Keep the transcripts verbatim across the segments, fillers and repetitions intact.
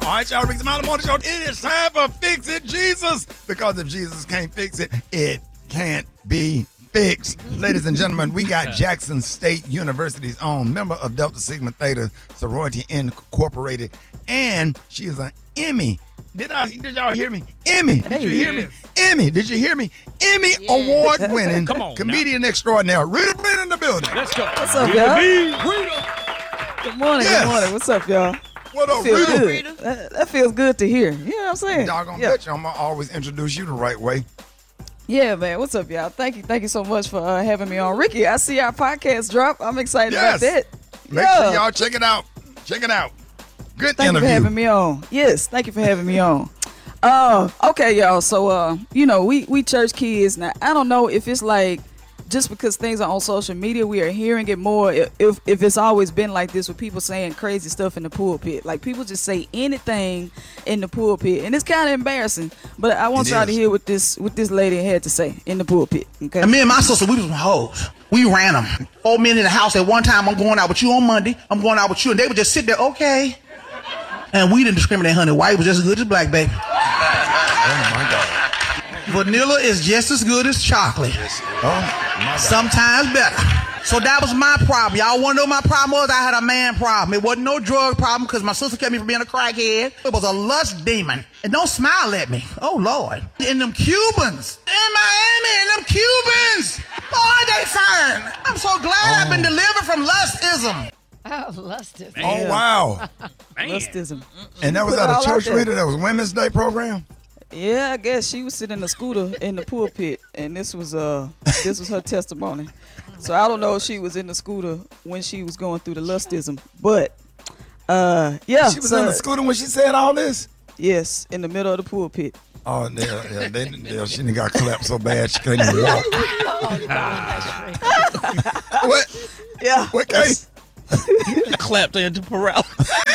All right, y'all, Rick the Mountain Morning Show. It is time for Fix It Jesus. Because if Jesus can't fix it, it can't be fixed. Ladies and gentlemen, we got Jackson State University's own member of Delta Sigma Theta Sorority Incorporated, and she is an Emmy. Did I? Did y'all hear me? Emmy. Did you hear me? Emmy. Did you hear me? Emmy award winning comedian extraordinaire. Rita Breen in the building. Let's go. What's up, y'all? Good morning. Yes. Good morning. What's up, y'all? What up, Feels Rita? good. That, that feels good to hear. You know what I'm saying? Doggone Yeah. bitch, I'm gonna always introduce you the right way. Yeah, man. What's up, y'all? Thank you. Thank you so much for uh, having me on. Ricky, I see our podcast drop. I'm excited Yes. about that. Make Yeah. sure y'all check it out. Check it out. Good Thank interview. you for having me on. Yes, thank you for having me on. Uh, okay, y'all. So, uh, you know, we we church kids. Now, I don't know if it's like just because things are on social media, we are hearing it more. If if it's always been like this with people saying crazy stuff in the pulpit, like people just say anything in the pulpit, and it's kind of embarrassing. But I want It y'all is. to hear what this what this lady had to say in the pulpit. Okay. And me and my sister, we was some hoes. We ran them. Four men in the house at one time. I'm going out with you on Monday. I'm going out with you. And they would just sit there, okay. And we didn't discriminate, honey. White was just as good as black, baby. Oh, my God. Vanilla is just as good as chocolate. Oh, my God. Sometimes better. So that was my problem. Y'all want to know what my problem was? I had a man problem. It wasn't no drug problem because my sister kept me from being a crackhead. It was a lust demon. And don't smile at me. Oh, Lord. And them Cubans in Miami, and them Cubans. Boy, they fine. I'm so glad I've been delivered from lustism. Oh, lusted. Oh, wow. Lustism. And that was Put at it a all church out there. reader. That was Women's Day program. Yeah, I guess she was sitting in the scooter in the pulpit, and this was uh this was her testimony. So I don't know if she was in the scooter when she was going through the lustism, but uh yeah, She was so- in the scooter when she said all this. Yes, in the middle of the pulpit. Oh, yeah, yeah, they, yeah, she done got clapped so bad she couldn't even walk. What? Yeah. What case? Clapped into paralysis.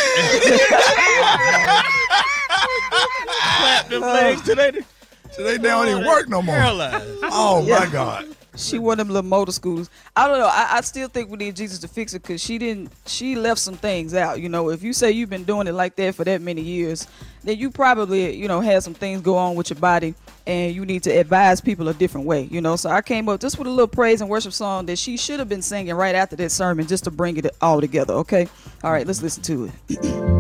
Clapped them legs today. They don't even work no more. Paralyzed. Oh, Yeah. my God. She one of them little motor scooters. I don't know. I, I still think we need Jesus to fix it because she didn't. She left some things out. You know, if you say you've been doing it like that for that many years, then you probably, you know, had some things go on with your body, and you need to advise people a different way. You know, so I came up just with a little praise and worship song that she should have been singing right after that sermon, just to bring it all together. Okay. All right. Let's listen to it.